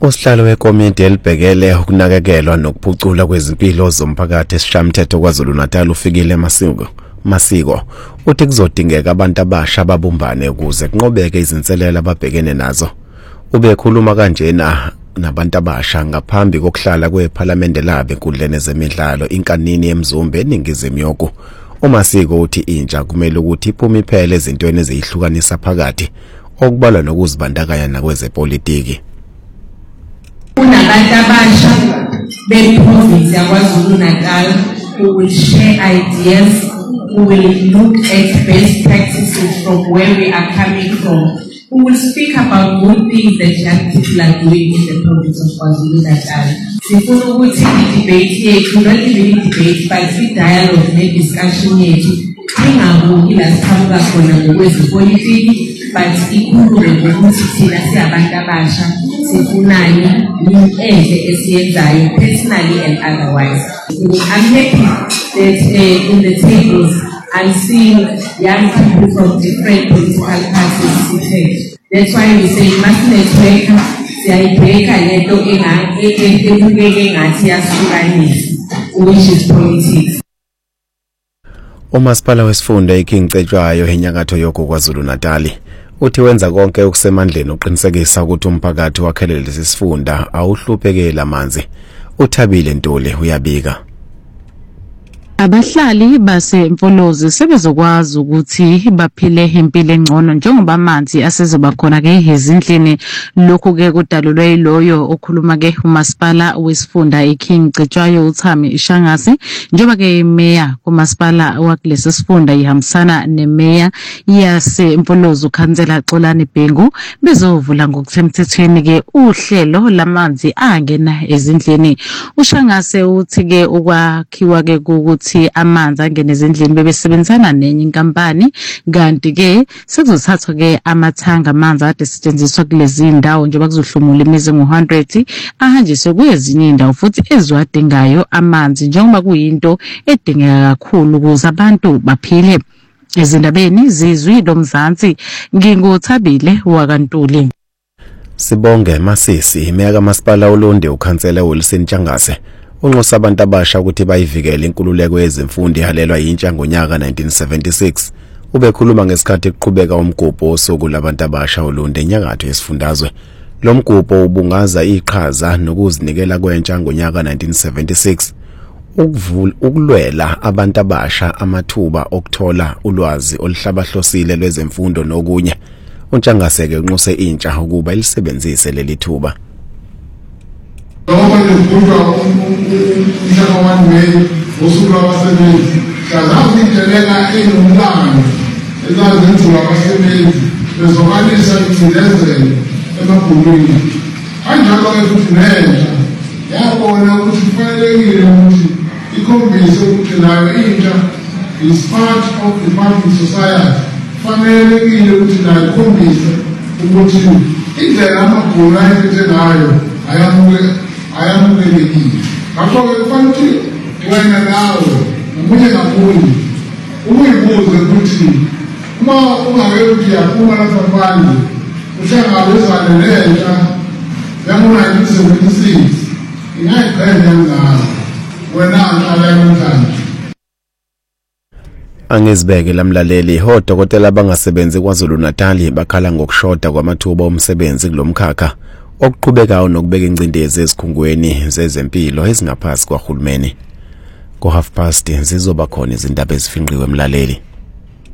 Usihlalo wekomiti elibhekele ukunakekelwa nokuphucula kwezimpilo zomphakathi esishamthetho KwaZulu-Natal ufikile Masiko uthi kuzodingeka abantu abasha ababumbane ukuze kunqobeke izinselela ababhekene nazo. Ubekhuluma kanjena nabantu abasha ngaphambi kokuhlala kwePhalamende labe enkundleni zemidlalo inkanini eMzumbe eNingizimu Yoku. uMasiko uthi intsha kumele ukuthi iphume iphele ezintweni ezihlukanisa phakathi okubalwa nokuzibandakanya nakwezepolitiki. Kunabantu abasha beprovince yaKwaZulu-Natal who will share ideas, who will look at best practices from where we are coming from, who will speak about good things that young people are doing in the province of KwaZulu-Natal. Sifuna ukuthi i-debate yethu, not even i-debate, but i-dialogue ne-discussion yethu ingabuki la siqhamuka khona ngokwezepolitiki, but ikhulume ngokuthi thina siyabantu abasha sifunani enhle esiyenzayo personally and otherwise. I'm happy that in the tables I'm seeing young people from different political parties seated. That's why we say mass network siyayibheka lento ebukeke ngathi yasihlukanisa, which is politics. uMasipala wesifunda iKing Cetshwayo enyakatho Yoku KwaZulu-Natal uthi wenza konke okusemandleni uqinisekisa ukuthi umphakathi wakhelele lesi sifunda awuhluphekela amanzi. uThabile Ntuli uyabika abahlali baseMfolozi sebezokwazi ukuthi baphile impilo engcono njengoba amanzi asezoba khona ke ezindlini. Lokhu ke kudalulwe yiloyo okhuluma ke uMasipala wesifunda iKing Cetshwayo uThami Ishangasi njengoba ke imeya kuMasipala wakulesi sifunda ihambisana nemeya yaseMfolozi uKhansela Xolani Bhengu bezovula ngokusemthethweni ke uhlelo lamanzi angena ezindlini. uShangase uthi ke ukwakhiwa ke ukuthi amanzi angene ezindlini bebesebenzisana nenye inkampani, kanti ke sekuzothathwa ke amathanga amanzi ade setshenziswa kulezi indawo njengoba kuzohlomula imizi ngo100 ahanjiswe kwezinye indawo futhi eziwadingayo amanzi njengoba kuyinto edingeka kakhulu ukuze abantu baphile. Ezindabeni zizwi loMzansi ngingoThabile waKaNtuli. Sibonge Masisi imeya kaMasipala uLonde uKhansela Wilson Tshangase unxusa abantu abasha ukuthi bayivikele inkululeko yezemfundo ihalelwa yintsha ngonyaka 1976. Ubekhuluma ngesikhathi kuqhubeka umgubho osuku labantu abasha uLonde enyakatho yesifundazwe. Lo mgubho ubungaza iqhaza nokuzinikela kwentsha ngonyaka 1976 ukulwela abantu abasha amathuba okuthola ulwazi oluhlabahlosile lwezemfundo nokunye. uNtshangase-ke unxuse intsha ukuba ilisebenzise leli thuba. Noma ngikhuluma umhlaka wami ngosuku lwabasebenzi kazazi indlela enomlando ezazenziwa abasebenzi bezokalisa ingcindezelo emabhulwini. Kanjalo-ke futhi nentsha yabona ukuthi kufanelekile ukuthi ikhombise ukuthi nayo intsha is part of the public society. Kufanelekile ukuthi nayo ikhombise ukuthi indlela amabhulu ayiphethe ngayo ayamukelekile. Ngakho-ke kufanele ukuthi wena nawe nomunye ngamunye uyibuze ukuthi uma ungake ukuthi yaphuma lapha phandle uhlangabezane nentsha yango-1976 ingayiqhenya ngayo wena nhlala yamhlanje. Angizibeke lamlaleli odokotela abangasebenzi KwaZulu-Natal bakhala ngokushoda kwamathuba omsebenzi kulomkhakha okuqhubekayo nokubeka ingcindezi ezikhungweni zezempilo ezingaphasi kwaHulumeni. Ngo 12:30 zizoba khona izindaba ezifinqiwe emlaleli.